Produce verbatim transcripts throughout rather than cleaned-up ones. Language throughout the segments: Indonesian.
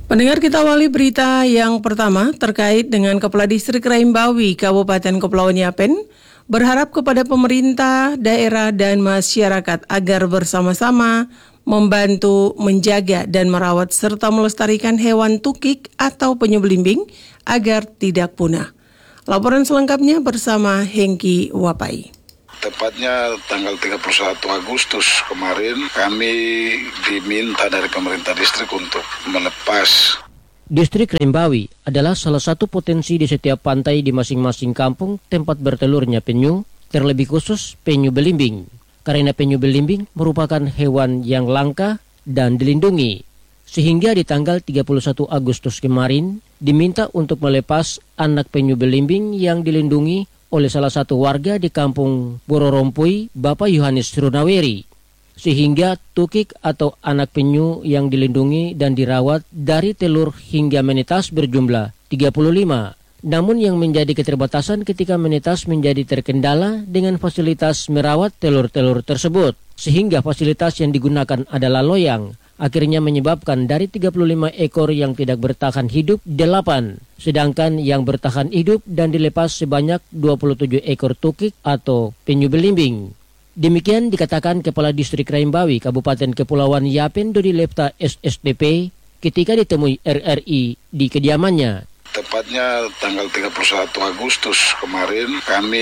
Pendengar, kita awali berita yang pertama terkait dengan Kepala Distrik Raimbawi, Kabupaten Kepulauan Yapen, berharap kepada pemerintah, daerah, dan masyarakat agar bersama-sama membantu menjaga dan merawat serta melestarikan hewan tukik atau penyu belimbing agar tidak punah. Laporan selengkapnya bersama Hengki Wapai. Tepatnya tanggal tiga puluh satu Agustus kemarin kami diminta dari pemerintah distrik untuk melepas. Distrik Raimbawi adalah salah satu potensi di setiap pantai di masing-masing kampung tempat bertelurnya penyu, terlebih khusus penyu belimbing. Karena penyu belimbing merupakan hewan yang langka dan dilindungi. Sehingga di tanggal tiga puluh satu Agustus kemarin diminta untuk melepas anak penyu belimbing yang dilindungi oleh salah satu warga di kampung Bororompui, Bapak Yohanes Runaweri. Sehingga tukik atau anak penyu yang dilindungi dan dirawat dari telur hingga menetas berjumlah tiga puluh lima. Namun yang menjadi keterbatasan ketika menetas menjadi terkendala dengan fasilitas merawat telur-telur tersebut. Sehingga fasilitas yang digunakan adalah loyang. Akhirnya menyebabkan dari tiga puluh lima ekor yang tidak bertahan hidup, delapan. Sedangkan yang bertahan hidup dan dilepas sebanyak dua puluh tujuh ekor tukik atau penyu belimbing. Demikian dikatakan Kepala Distrik Raimbawi, Kabupaten Kepulauan Yapen, Dodi Lepta S S D P, ketika ditemui R R I di kediamannya. Tepatnya tanggal tiga puluh satu Agustus kemarin kami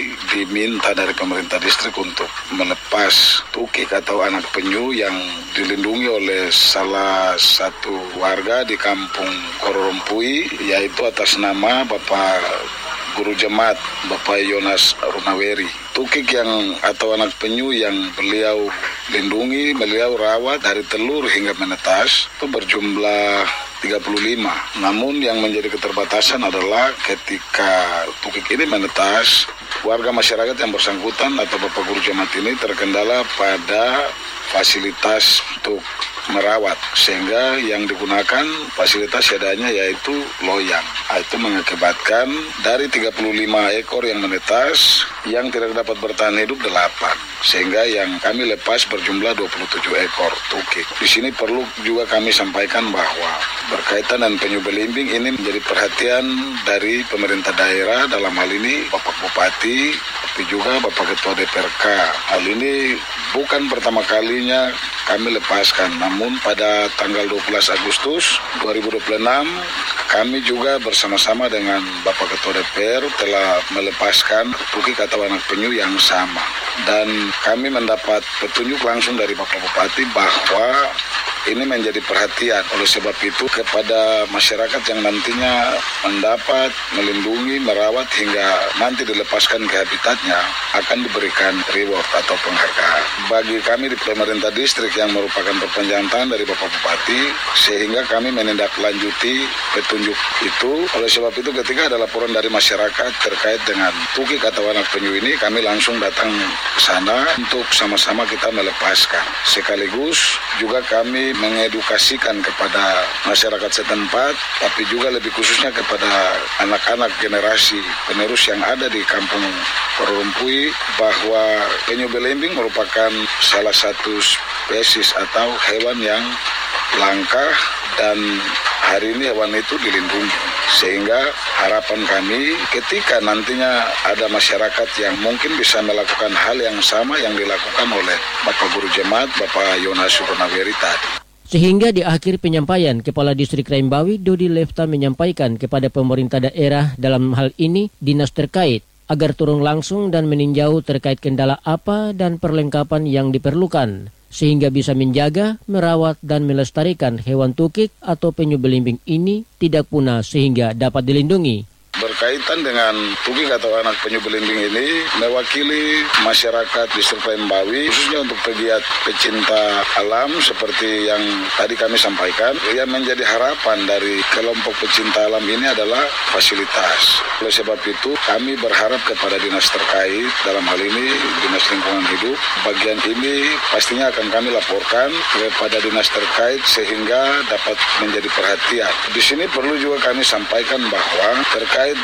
diminta dari pemerintah distrik untuk melepas tukik atau anak penyu yang dilindungi oleh salah satu warga di kampung Bororompui, yaitu atas nama Bapak Guru Jemaat Bapak Yohanes Runaweri. Tukik yang atau anak penyu yang beliau lindungi, beliau rawat dari telur hingga menetas itu berjumlah tiga puluh lima. Namun yang menjadi keterbatasan adalah ketika tukik ini menetas, warga masyarakat yang bersangkutan atau Bapak Guru Jemaat ini terkendala pada fasilitas untuk merawat, sehingga yang digunakan fasilitas seadanya yaitu loyang. Itu mengakibatkan dari tiga puluh lima ekor yang menetas, yang tidak dapat bertahan hidup delapan, sehingga yang kami lepas berjumlah dua puluh tujuh ekor tukik. Di sini perlu juga kami sampaikan bahwa berkaitan dengan penyu belimbing ini menjadi perhatian dari pemerintah daerah, dalam hal ini Bapak Bupati, tapi juga Bapak Ketua D P R K. Hal ini bukan pertama kalinya kami lepaskan, namun pada tanggal dua belas Agustus dua ribu dua puluh enam kami juga bersama-sama dengan Bapak Ketua D P R telah melepaskan tukik atau anak penyu yang sama. Dan kami mendapat petunjuk langsung dari Bapak Bupati bahwa ini menjadi perhatian. Oleh sebab itu kepada masyarakat yang nantinya mendapat, melindungi, merawat hingga nanti dilepaskan ke habitatnya akan diberikan reward atau penghargaan. Bagi kami di pemerintah distrik yang merupakan perpanjangan tangan dari Bapak Bupati, sehingga kami menindaklanjuti petunjuk itu. Oleh sebab itu ketika ada laporan dari masyarakat terkait dengan tukik atau anak penyu ini, kami langsung datang ke sana untuk sama-sama kita melepaskan. Sekaligus juga kami mengedukasikan kepada masyarakat setempat, tapi juga lebih khususnya kepada anak-anak generasi penerus yang ada di kampung Bororompui, bahwa penyu belimbing merupakan salah satu spesies atau hewan yang langka dan hari ini hewan itu dilindungi. Sehingga harapan kami ketika nantinya ada masyarakat yang mungkin bisa melakukan hal yang sama yang dilakukan oleh Bapak Guru Jemaat, Bapak Yohanes Runaweri tadi. Sehingga di akhir penyampaian, Kepala Distrik Raimbawi, Dodi Lepta, menyampaikan kepada pemerintah daerah, dalam hal ini dinas terkait, agar turun langsung dan meninjau terkait kendala apa dan perlengkapan yang diperlukan, sehingga bisa menjaga, merawat, dan melestarikan hewan tukik atau penyu belimbing ini tidak punah sehingga dapat dilindungi. Berkaitan dengan tukik atau anak penyu belimbing ini mewakili masyarakat Distrik Raimbawi, khususnya untuk pegiat pecinta alam seperti yang tadi kami sampaikan, yang menjadi harapan dari kelompok pecinta alam ini adalah fasilitas. Oleh sebab itu kami berharap kepada dinas terkait, dalam hal ini Dinas Lingkungan Hidup, bagian ini pastinya akan kami laporkan kepada dinas terkait sehingga dapat menjadi perhatian. Di sini perlu juga kami sampaikan bahwa terkait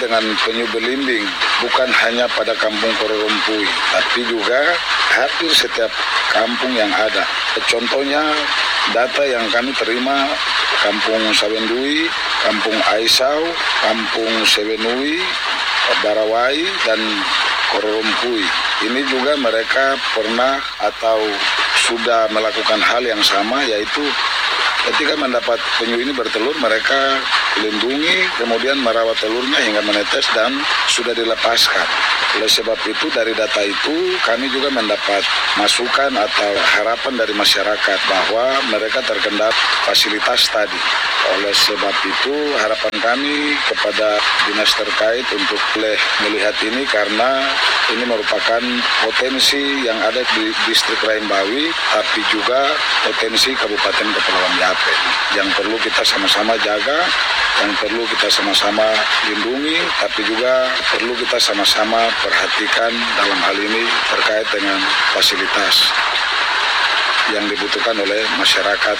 dengan penyu belimbing, bukan hanya pada kampung Kororompui, tapi juga hampir setiap kampung yang ada. Contohnya data yang kami terima, kampung Sawendui, kampung Aisau, kampung Sewenui, Barawai, dan Kororompui. Ini juga mereka pernah atau sudah melakukan hal yang sama, yaitu ketika mendapat penyu ini bertelur, mereka lindungi, kemudian merawat telurnya hingga menetes dan sudah dilepaskan. Oleh sebab itu, dari data itu kami juga mendapat masukan atau harapan dari masyarakat bahwa mereka terkendala fasilitas tadi. Oleh sebab itu, harapan kami kepada dinas terkait untuk boleh melihat ini, karena ini merupakan potensi yang ada di distrik Raimbawi, tapi juga potensi Kabupaten Kepulauan Yapen yang perlu kita sama-sama jaga, yang perlu kita sama-sama lindungi, tapi juga perlu kita sama-sama perhatikan dalam hal ini terkait dengan fasilitas yang dibutuhkan oleh masyarakat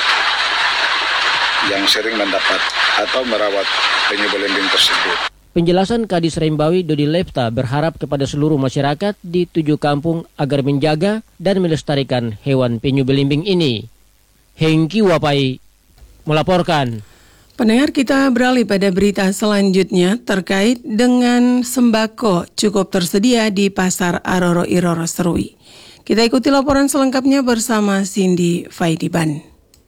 yang sering mendapat atau merawat penyu belimbing tersebut. Penjelasan Kadis Raimbawi Dodi Lepta berharap kepada seluruh masyarakat di tujuh kampung agar menjaga dan melestarikan hewan penyu belimbing ini. Hengki Wapai melaporkan. Pendengar, kita beralih pada berita selanjutnya terkait dengan sembako cukup tersedia di Pasar Aroro Iroro Serui. Kita ikuti laporan selengkapnya bersama Cindy Faidiban.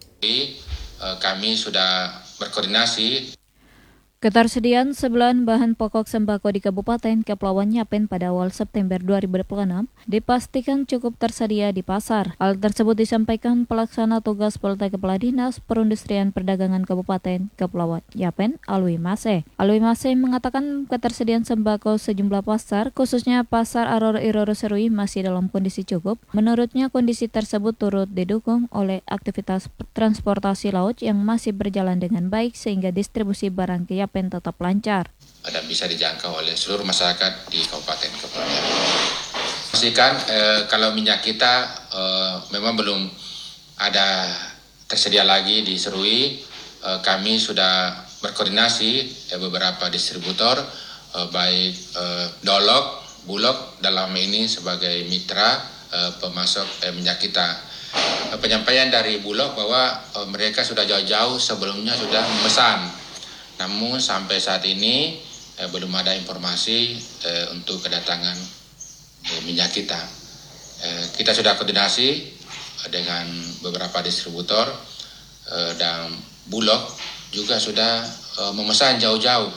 Kami sudah berkoordinasi. Ketersediaan sebelah bahan pokok sembako di Kabupaten Kepulauan Yapen pada awal September dua ribu dua puluh enam dipastikan cukup tersedia di pasar. Hal tersebut disampaikan Pelaksana Tugas Polta Kepala Dinas Perindustrian Perdagangan Kabupaten Kepulauan Yapen, Alwi Mase. Alwi Mase mengatakan ketersediaan sembako sejumlah pasar, khususnya Pasar Aroro Iroro Serui, masih dalam kondisi cukup. Menurutnya, kondisi tersebut turut didukung oleh aktivitas transportasi laut yang masih berjalan dengan baik sehingga distribusi barang ke Yapen tetap lancar dan bisa dijangkau oleh seluruh masyarakat di Kabupaten Kepulauan Yapen. Pastikan eh, kalau minyak kita eh, memang belum ada tersedia lagi di Serui, eh, kami sudah berkoordinasi eh, beberapa distributor, eh, baik eh, Dolok, Bulog dalam ini sebagai mitra eh, pemasok eh, minyak kita. Eh, penyampaian dari Bulog bahwa eh, mereka sudah jauh-jauh sebelumnya sudah memesan. Namun sampai saat ini eh, belum ada informasi eh, untuk kedatangan eh, minyak kita. Eh, kita sudah koordinasi eh, dengan beberapa distributor eh, dan Bulog juga sudah eh, memesan jauh-jauh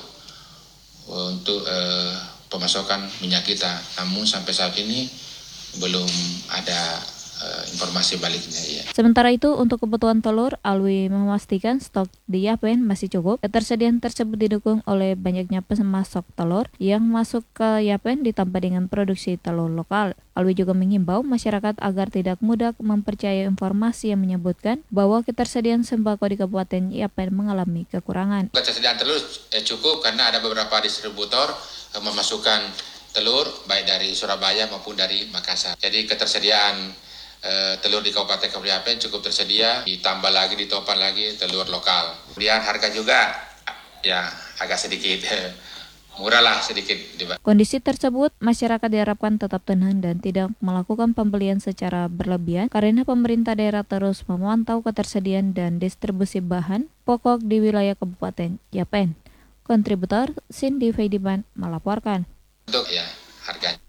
eh, untuk eh, pemasokan minyak kita. Namun sampai saat ini belum ada informasi baliknya, ya. Sementara itu, untuk kebutuhan telur, Alwi memastikan stok di Yapen masih cukup. Ketersediaan tersebut didukung oleh banyaknya pemasok telur yang masuk ke Yapen ditambah dengan produksi telur lokal. Alwi juga mengimbau masyarakat agar tidak mudah mempercayai informasi yang menyebutkan bahwa ketersediaan sembako di Kabupaten Yapen mengalami kekurangan. Ketersediaan telur eh, cukup karena ada beberapa distributor eh, memasukkan telur baik dari Surabaya maupun dari Makassar. Jadi ketersediaan Uh, telur di Kabupaten Kepulauan Yapen cukup tersedia, ditambah lagi, ditopan lagi telur lokal. Kemudian harga juga ya agak sedikit murah lah sedikit. Kondisi tersebut, masyarakat diharapkan tetap tenang dan tidak melakukan pembelian secara berlebihan karena pemerintah daerah terus memantau ketersediaan dan distribusi bahan pokok di wilayah Kabupaten Yapen. Kontributor Cindy Faidiban melaporkan. Untuk ya harga.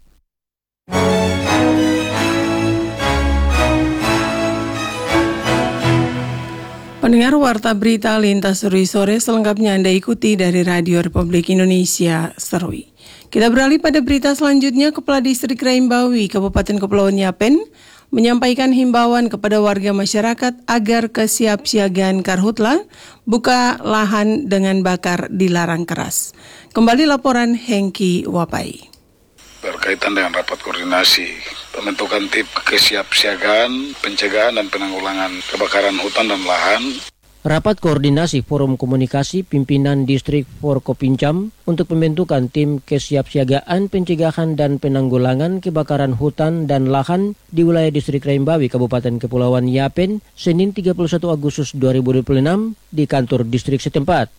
Pendengar, warta berita Lintas Serui Sore selengkapnya Anda ikuti dari Radio Republik Indonesia Serui. Kita beralih pada berita selanjutnya. Kepala Distrik Raimbawi Kabupaten Kepulauan Yapen menyampaikan himbauan kepada warga masyarakat agar kesiapsiagaan karhutla buka lahan dengan bakar dilarang keras. Kembali laporan Hengki Wapai. Berkaitan dengan rapat koordinasi pembentukan tim kesiapsiagaan, pencegahan dan penanggulangan kebakaran hutan dan lahan. Rapat koordinasi Forum Komunikasi Pimpinan Distrik Forkopincam untuk pembentukan tim kesiapsiagaan, pencegahan dan penanggulangan kebakaran hutan dan lahan di wilayah Distrik Raimbawi Kabupaten Kepulauan Yapen Senin tiga puluh satu Agustus dua ribu dua puluh enam di kantor distrik setempat.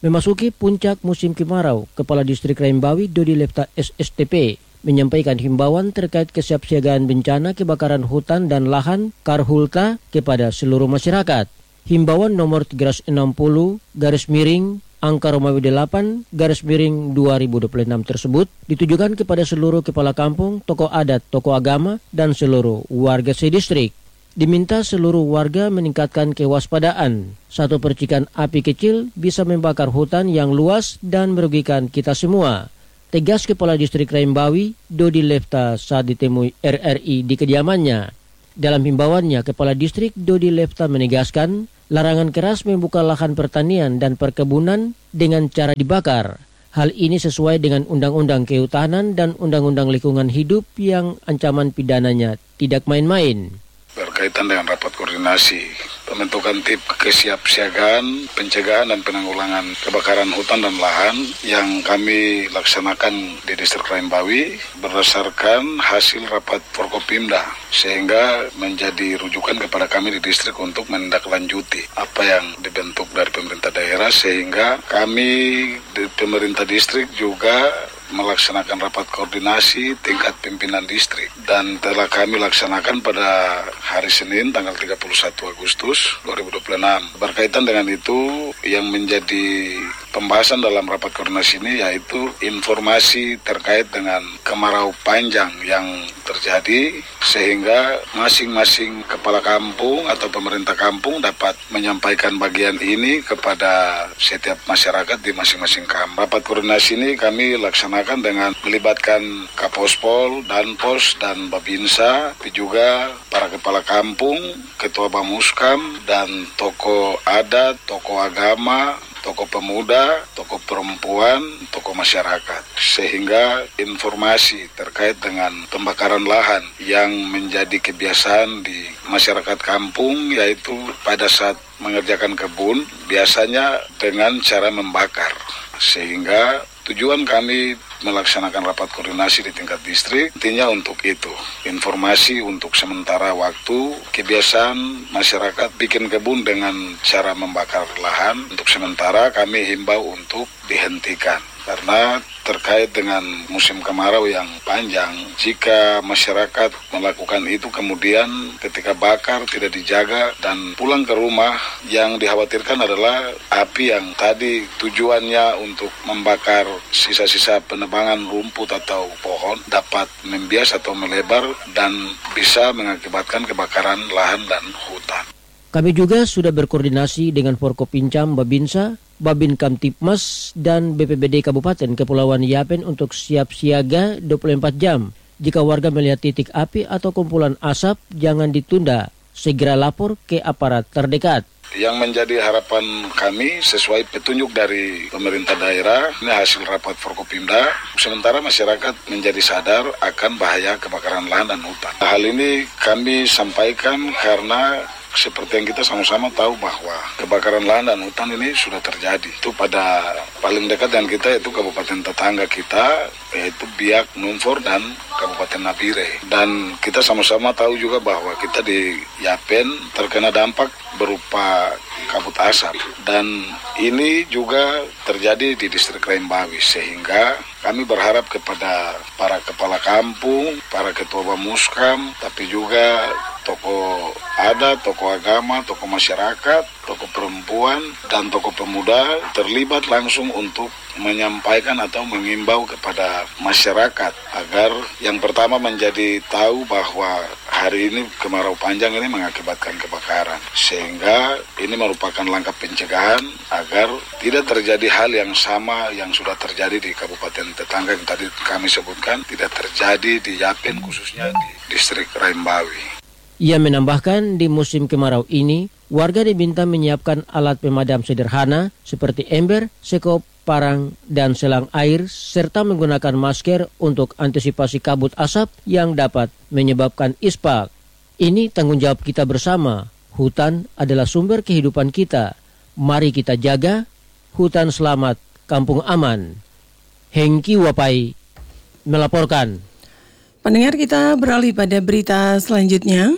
Memasuki puncak musim kemarau, Kepala Distrik Raimbawi Dodi Lefta S S T P menyampaikan himbauan terkait kesiapsiagaan bencana kebakaran hutan dan lahan Karhutla kepada seluruh masyarakat. Himbauan nomor tiga ratus enam puluh garis miring angka Romawi delapan garis miring dua ribu dua puluh enam tersebut ditujukan kepada seluruh kepala kampung, tokoh adat, tokoh agama, dan seluruh warga sedistrik. Diminta seluruh warga meningkatkan kewaspadaan. Satu percikan api kecil bisa membakar hutan yang luas dan merugikan kita semua. Tegas Kepala Distrik Raimbawi Dodi Lefta saat ditemui R R I di kediamannya. Dalam himbauannya, Kepala Distrik Dodi Lefta menegaskan larangan keras membuka lahan pertanian dan perkebunan dengan cara dibakar. Hal ini sesuai dengan Undang-Undang Kehutanan dan Undang-Undang Lingkungan Hidup yang ancaman pidananya tidak main-main. Berkaitan dengan rapat koordinasi pembentukan tim kesiapsiagaan, pencegahan dan penanggulangan kebakaran hutan dan lahan yang kami laksanakan di Distrik Raimbawi berdasarkan hasil rapat Forkopimda, sehingga menjadi rujukan kepada kami di distrik untuk menindaklanjuti apa yang dibentuk dari pemerintah daerah, sehingga kami di pemerintah distrik juga melaksanakan rapat koordinasi tingkat pimpinan distrik dan telah kami laksanakan pada hari Senin tanggal tiga puluh satu Agustus dua ribu dua puluh enam. Berkaitan dengan itu, yang menjadi pembahasan dalam rapat koordinasi ini yaitu informasi terkait dengan kemarau panjang yang terjadi, sehingga masing-masing kepala kampung atau pemerintah kampung dapat menyampaikan bagian ini kepada setiap masyarakat di masing-masing kampung. Rapat koordinasi ini kami laksanakan dengan melibatkan Kapospol, Danpos, dan Babinsa, tapi juga para kepala kampung, ketua Bamuskam, dan tokoh adat, tokoh agama, tokoh pemuda, tokoh perempuan, tokoh masyarakat, sehingga informasi terkait dengan pembakaran lahan yang menjadi kebiasaan di masyarakat kampung, yaitu pada saat mengerjakan kebun biasanya dengan cara membakar, sehingga tujuan kami melaksanakan rapat koordinasi di tingkat distrik intinya untuk itu, informasi untuk sementara waktu kebiasaan masyarakat bikin kebun dengan cara membakar lahan, untuk sementara kami himbau untuk dihentikan karena terkait dengan musim kemarau yang panjang. Jika masyarakat melakukan itu kemudian ketika bakar tidak dijaga dan pulang ke rumah, yang dikhawatirkan adalah api yang tadi tujuannya untuk membakar sisa-sisa penebangan rumput atau pohon dapat membias atau melebar dan bisa mengakibatkan kebakaran lahan dan hutan. Kami juga sudah berkoordinasi dengan Forkopincam, Babinsa, Babin Kamtipmas, dan B P B D Kabupaten Kepulauan Yapen untuk siap siaga dua puluh empat jam. Jika warga melihat titik api atau kumpulan asap, jangan ditunda, segera lapor ke aparat terdekat. Yang menjadi harapan kami sesuai petunjuk dari pemerintah daerah, ini hasil rapat Forkopimda, sementara masyarakat menjadi sadar akan bahaya kebakaran lahan dan hutan. Hal ini kami sampaikan karena seperti yang kita sama-sama tahu bahwa kebakaran lahan dan hutan ini sudah terjadi. Itu pada paling dekat dengan kita yaitu kabupaten tetangga kita, yaitu Biak, Numfor, dan Kabupaten Nabire. Dan kita sama-sama tahu juga bahwa kita di Yapen terkena dampak berupa kabut asap. Dan ini juga terjadi di Distrik Raimbawi, sehingga kami berharap kepada para kepala kampung, para ketua Bamuskam, tapi juga tokoh adat, tokoh agama, tokoh masyarakat, tokoh perempuan, dan tokoh pemuda terlibat langsung untuk menyampaikan atau mengimbau kepada masyarakat agar yang pertama menjadi tahu bahwa hari ini kemarau panjang ini mengakibatkan kebakaran, sehingga ini merupakan langkah pencegahan agar tidak terjadi hal yang sama yang sudah terjadi di kabupaten tetangga yang tadi kami sebutkan, tidak terjadi di Yapen khususnya di Distrik Raimbawi. Ia menambahkan di musim kemarau ini, warga diminta menyiapkan alat pemadam sederhana seperti ember, sekop, parang, dan selang air, serta menggunakan masker untuk antisipasi kabut asap yang dapat menyebabkan ispak. Ini tanggung jawab kita bersama. Hutan adalah sumber kehidupan kita. Mari kita jaga, hutan selamat, kampung aman. Hengki Wapai melaporkan. Pendengar, kita beralih pada berita selanjutnya.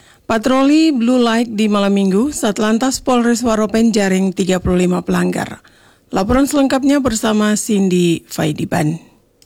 Patroli Blue Light di malam minggu, Satlantas Polres Waropen jaring tiga puluh lima pelanggar. Laporan selengkapnya bersama Cindy Faidiban.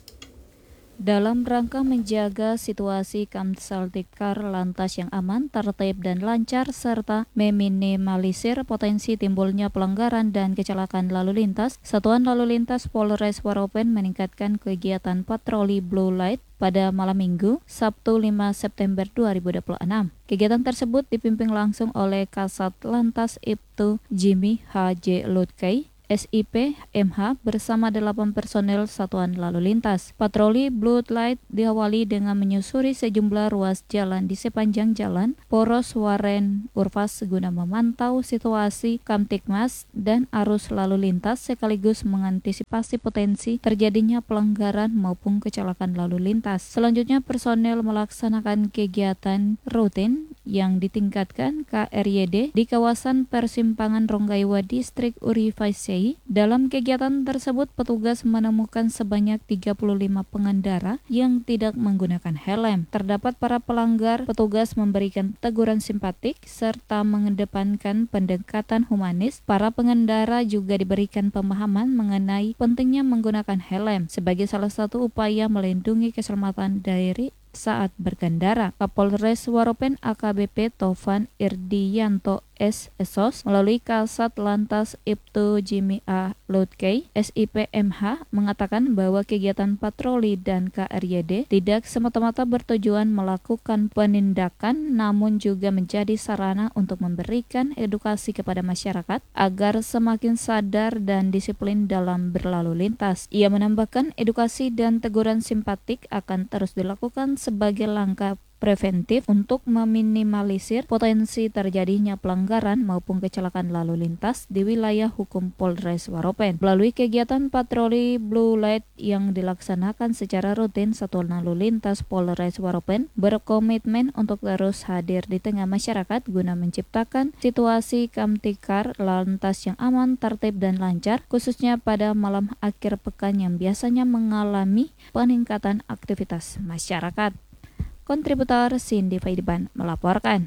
Dalam rangka menjaga situasi Kamsaltikar lantas yang aman, tertib dan lancar, serta meminimalisir potensi timbulnya pelanggaran dan kecelakaan lalu lintas, Satuan Lalu Lintas Polres Waropen meningkatkan kegiatan patroli Blue Light pada malam Minggu, Sabtu lima September dua ribu dua puluh enam. Kegiatan tersebut dipimpin langsung oleh Kasat Lantas Ibtu Jimmy H J Lutkay, S I P M H bersama delapan personel Satuan Lalu Lintas. Patroli Blue Light diawali dengan menyusuri sejumlah ruas jalan di sepanjang jalan Poros Waren Urvas guna memantau situasi Kamtikmas dan arus lalu lintas sekaligus mengantisipasi potensi terjadinya pelanggaran maupun kecelakaan lalu lintas. Selanjutnya personel melaksanakan kegiatan rutin yang ditingkatkan K R Y D di kawasan persimpangan Ronggaiwa Distrik Urifaisei. Dalam kegiatan tersebut, petugas menemukan sebanyak tiga puluh lima pengendara yang tidak menggunakan helm. Terdapat para pelanggar, petugas memberikan teguran simpatik serta mengedepankan pendekatan humanis. Para pengendara juga diberikan pemahaman mengenai pentingnya menggunakan helm sebagai salah satu upaya melindungi keselamatan diri saat berkendara. Kapolres Waropen A K B P Tovan Irdiyanto S. Esos melalui Kasat Lantas Ibtu Jimmy A. Lutkay S I P M H mengatakan bahwa kegiatan patroli dan K R Y D tidak semata-mata bertujuan melakukan penindakan, namun juga menjadi sarana untuk memberikan edukasi kepada masyarakat agar semakin sadar dan disiplin dalam berlalu lintas. Ia menambahkan edukasi dan teguran simpatik akan terus dilakukan sebagai langkah preventif untuk meminimalisir potensi terjadinya pelanggaran maupun kecelakaan lalu lintas di wilayah hukum Polres Waropen. Melalui kegiatan patroli Blue Light yang dilaksanakan secara rutin, Satuan Lalu Lintas Polres Waropen berkomitmen untuk terus hadir di tengah masyarakat guna menciptakan situasi Kamtikar lantas yang aman, tertib dan lancar, khususnya pada malam akhir pekan yang biasanya mengalami peningkatan aktivitas masyarakat. Kontributor Cindy Faidiban melaporkan.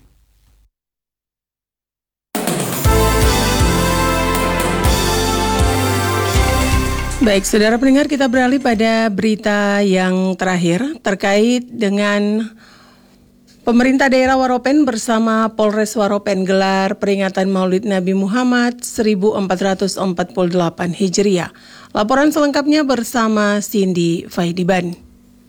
Baik, saudara pendengar, kita beralih pada berita yang terakhir terkait dengan pemerintah daerah Waropen bersama Polres Waropen gelar peringatan Maulid Nabi Muhammad seribu empat ratus empat puluh delapan Hijriah. Laporan selengkapnya bersama Cindy Faidiban.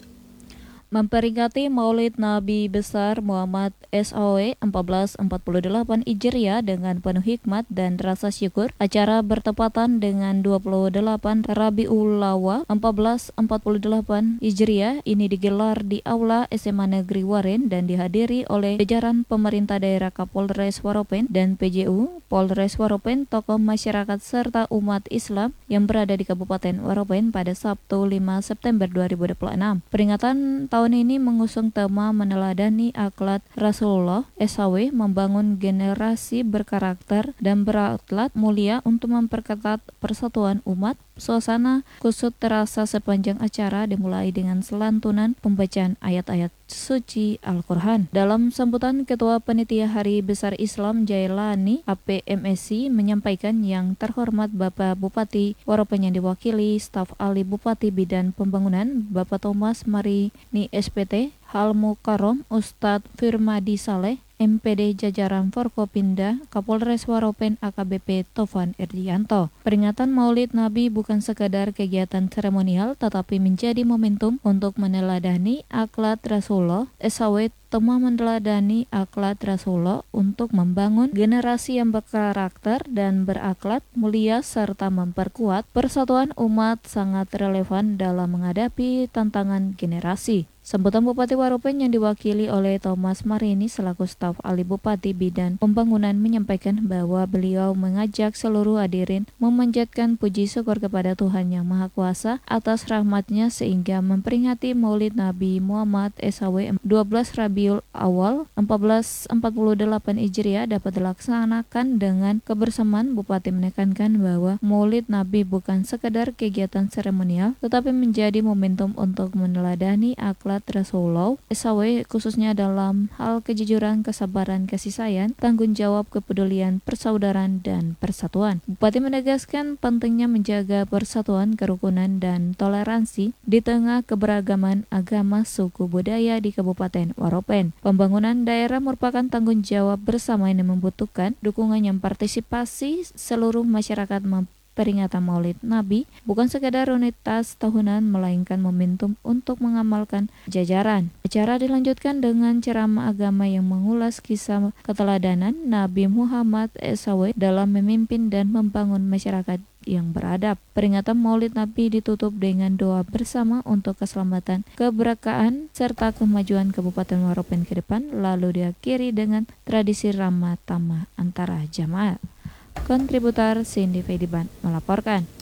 Memperingati Maulid Nabi Besar Muhammad S A W seribu empat ratus empat puluh delapan Hijriah dengan penuh hikmat dan rasa syukur, acara bertepatan dengan dua puluh delapan Rabiul Awal seribu empat ratus empat puluh delapan Hijriah ini digelar di Aula S M A Negeri Waren dan dihadiri oleh jajaran pemerintah daerah Kapolres Waropen dan P J U Polres Waropen, tokoh masyarakat serta umat Islam yang berada di Kabupaten Waropen pada Sabtu lima September dua ribu dua puluh enam. Peringatan tahun ini mengusung tema meneladani akhlak Rasulullah S A W, membangun generasi berkarakter dan berakhlak mulia untuk memperketat persatuan umat. Suasana kusut terasa sepanjang acara dimulai dengan selantunan pembacaan ayat-ayat suci Al-Quran. Dalam sambutan, Ketua Panitia Hari Besar Islam Jailani A P M S I menyampaikan yang terhormat Bapak Bupati Waropen yang diwakili staf ahli Bupati Bidang Pembangunan Bapak Thomas Marini S P T, Hal Mukarrom Ustadz Firmadi Saleh, M P D jajaran Forkopimda Kapolres Waropen A K B P Tovan Irdiyanto. Peringatan Maulid Nabi bukan sekadar kegiatan seremonial tetapi menjadi momentum untuk meneladani akhlak Rasulullah S A W, tema meneladani akhlak Rasulullah untuk membangun generasi yang berkarakter dan berakhlak mulia serta memperkuat persatuan umat sangat relevan dalam menghadapi tantangan generasi. Sambutan Bupati Waropen yang diwakili oleh Thomas Marini selaku staf ahli Bupati Bidang Pembangunan menyampaikan bahwa beliau mengajak seluruh hadirin memanjatkan puji syukur kepada Tuhan Yang Maha Kuasa atas rahmatnya sehingga memperingati Maulid Nabi Muhammad S A W dua belas Rabiul Awal seribu empat ratus empat puluh delapan Hijriah dapat dilaksanakan dengan kebersamaan. Bupati menekankan bahwa Maulid Nabi bukan sekedar kegiatan seremonial tetapi menjadi momentum untuk meneladani akhlak Muhammad Rasulullah S A W khususnya dalam hal kejujuran, kesabaran, kasih sayang, tanggung jawab, kepedulian, persaudaraan, dan persatuan. Bupati menegaskan pentingnya menjaga persatuan, kerukunan, dan toleransi di tengah keberagaman agama, suku, budaya di Kabupaten Waropen. Pembangunan daerah merupakan tanggung jawab bersama yang membutuhkan dukungan yang partisipasi seluruh masyarakat. Peringatan Maulid Nabi bukan sekadar rutinitas tahunan, melainkan momentum untuk mengamalkan jajaran. Acara dilanjutkan dengan ceramah agama yang mengulas kisah keteladanan Nabi Muhammad S A W dalam memimpin dan membangun masyarakat yang beradab. Peringatan Maulid Nabi ditutup dengan doa bersama untuk keselamatan, keberkahan, serta kemajuan Kabupaten Waropen ke depan, lalu diakhiri dengan tradisi ramah tamah antara jamaah. Kontributor Cindy Fediban melaporkan.